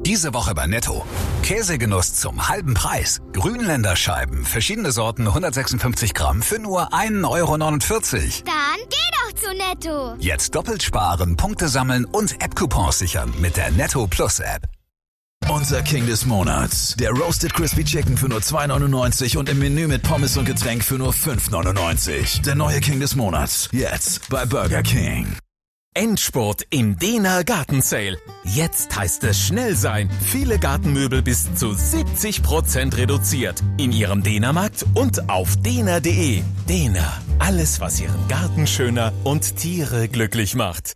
Diese Woche bei Netto. Käsegenuss zum halben Preis. Grünländerscheiben, verschiedene Sorten, 156 Gramm für nur 1,49 €. Dann geh doch zu Netto. Jetzt doppelt sparen, Punkte sammeln und App-Coupons sichern mit der Netto Plus App. Unser King des Monats. Der Roasted Crispy Chicken für nur 2,99 € und im Menü mit Pommes und Getränk für nur 5,99 €. Der neue King des Monats. Jetzt bei Burger King. Endspurt im Dehner Gartensale. Jetzt heißt es schnell sein. Viele Gartenmöbel bis zu 70% reduziert. In Ihrem Dehnermarkt und auf dehner.de. Dehner. Alles, was Ihren Garten schöner und Tiere glücklich macht.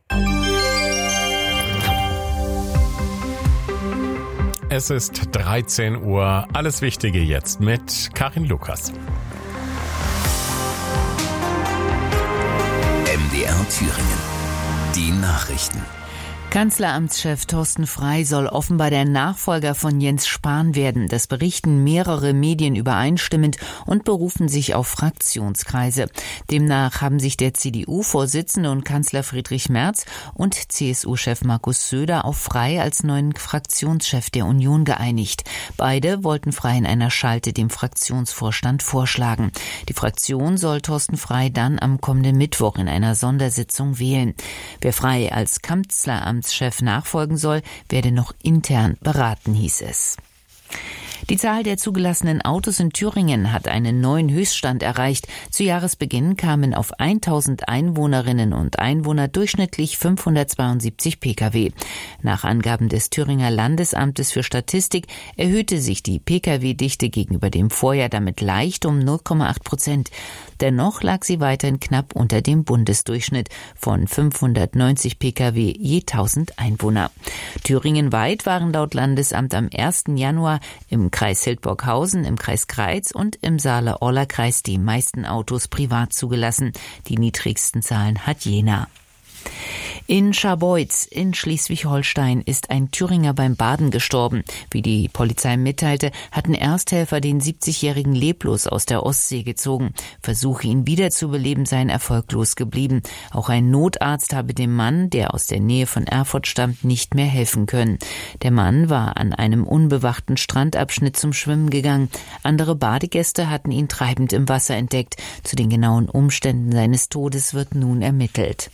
Es ist 13 Uhr. Alles Wichtige jetzt mit Karin Lukas. MDR Thüringen. Die Nachrichten. Kanzleramtschef Thorsten Frey soll offenbar der Nachfolger von Jens Spahn werden. Das berichten mehrere Medien übereinstimmend und berufen sich auf Fraktionskreise. Demnach haben sich der CDU-Vorsitzende und Kanzler Friedrich Merz und CSU-Chef Markus Söder auf Frey als neuen Fraktionschef der Union geeinigt. Beide wollten Frey in einer Schalte dem Fraktionsvorstand vorschlagen. Die Fraktion soll Thorsten Frey dann am kommenden Mittwoch in einer Sondersitzung wählen. Wer Frey als Kanzleramtschef nachfolgen soll, werde noch intern beraten, hieß es. Die Zahl der zugelassenen Autos in Thüringen hat einen neuen Höchststand erreicht. Zu Jahresbeginn kamen auf 1000 Einwohnerinnen und Einwohner durchschnittlich 572 Pkw. Nach Angaben des Thüringer Landesamtes für Statistik erhöhte sich die Pkw-Dichte gegenüber dem Vorjahr damit leicht um 0,8%. Dennoch lag sie weiterhin knapp unter dem Bundesdurchschnitt von 590 Pkw je 1000 Einwohner. Thüringenweit waren laut Landesamt am 1. Januar im Kreis Hildburghausen, im Kreis Greiz und im Saale-Orla-Kreis die meisten Autos privat zugelassen. Die niedrigsten Zahlen hat Jena. In Scharbeutz in Schleswig-Holstein ist ein Thüringer beim Baden gestorben. Wie die Polizei mitteilte, hatten Ersthelfer den 70-Jährigen leblos aus der Ostsee gezogen. Versuche, ihn wiederzubeleben, seien erfolglos geblieben. Auch ein Notarzt habe dem Mann, der aus der Nähe von Erfurt stammt, nicht mehr helfen können. Der Mann war an einem unbewachten Strandabschnitt zum Schwimmen gegangen. Andere Badegäste hatten ihn treibend im Wasser entdeckt. Zu den genauen Umständen seines Todes wird nun ermittelt.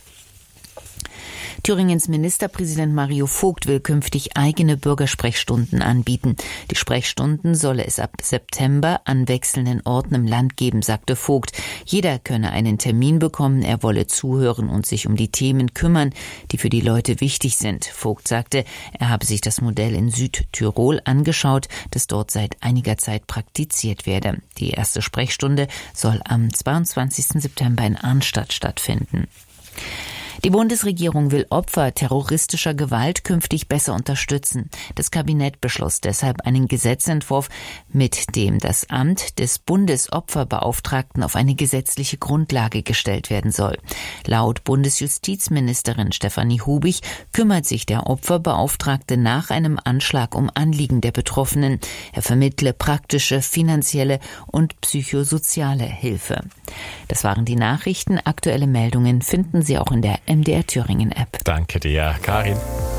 Thüringens Ministerpräsident Mario Vogt will künftig eigene Bürgersprechstunden anbieten. Die Sprechstunden solle es ab September an wechselnden Orten im Land geben, sagte Vogt. Jeder könne einen Termin bekommen, er wolle zuhören und sich um die Themen kümmern, die für die Leute wichtig sind. Vogt sagte, er habe sich das Modell in Südtirol angeschaut, das dort seit einiger Zeit praktiziert werde. Die erste Sprechstunde soll am 22. September in Arnstadt stattfinden. Die Bundesregierung will Opfer terroristischer Gewalt künftig besser unterstützen. Das Kabinett beschloss deshalb einen Gesetzentwurf, mit dem das Amt des Bundesopferbeauftragten auf eine gesetzliche Grundlage gestellt werden soll. Laut Bundesjustizministerin Stefanie Hubich kümmert sich der Opferbeauftragte nach einem Anschlag um Anliegen der Betroffenen. Er vermittle praktische, finanzielle und psychosoziale Hilfe. Das waren die Nachrichten. Aktuelle Meldungen finden Sie auch in der MDR Thüringen App. Danke dir, Karin.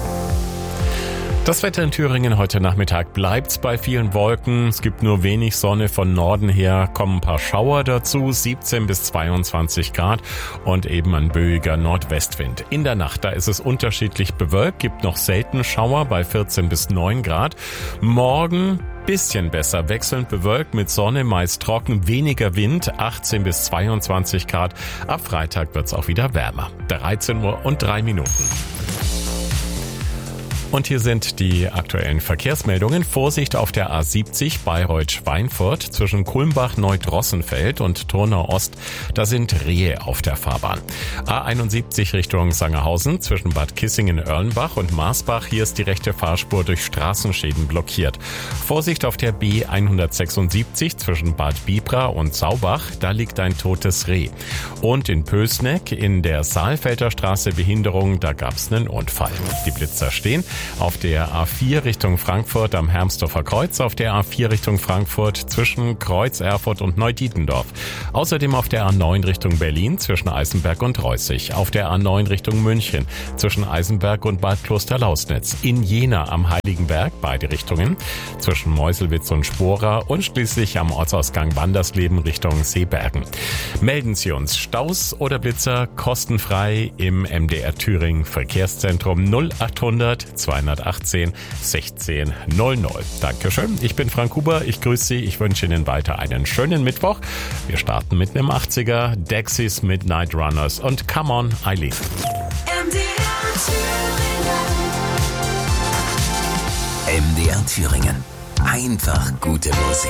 Das Wetter in Thüringen heute Nachmittag bleibt bei vielen Wolken. Es gibt nur wenig Sonne, von Norden her kommen ein paar Schauer dazu, 17 bis 22 Grad und eben ein böiger Nordwestwind. In der Nacht, da ist es unterschiedlich bewölkt, gibt noch selten Schauer bei 14 bis 9 Grad. Morgen bisschen besser, wechselnd bewölkt mit Sonne, meist trocken, weniger Wind, 18 bis 22 Grad. Ab Freitag wird's auch wieder wärmer. 13 Uhr und 3 Minuten. Und hier sind die aktuellen Verkehrsmeldungen. Vorsicht auf der A70 Bayreuth-Schweinfurt zwischen Kulmbach-Neudrossenfeld und Turnau Ost. Da sind Rehe auf der Fahrbahn. A71 Richtung Sangerhausen zwischen Bad Kissingen-Erlenbach und Marsbach. Hier ist die rechte Fahrspur durch Straßenschäden blockiert. Vorsicht auf der B176 zwischen Bad Bibra und Saubach. Da liegt ein totes Reh. Und in Pößneck in der Saalfelder Straße Behinderung. Da gab's einen Unfall. Die Blitzer stehen. Auf der A4 Richtung Frankfurt am Hermsdorfer Kreuz, auf der A4 Richtung Frankfurt zwischen Kreuz, Erfurt und Neudietendorf. Außerdem auf der A9 Richtung Berlin zwischen Eisenberg und Reußig. Auf der A9 Richtung München zwischen Eisenberg und Bad Klosterlausnitz. In Jena am Heiligenberg, beide Richtungen, zwischen Meuselwitz und Spora und schließlich am Ortsausgang Wandersleben Richtung Seebergen. Melden Sie uns Staus oder Blitzer kostenfrei im MDR Thüringen Verkehrszentrum 0800 218 16 00. Dankeschön, ich bin Frank Huber, ich grüße Sie, ich wünsche Ihnen weiter einen schönen Mittwoch. Wir starten mit einem 80er, Dexys Midnight Runners und Come On Eileen. MDR Thüringen. Einfach gute Musik.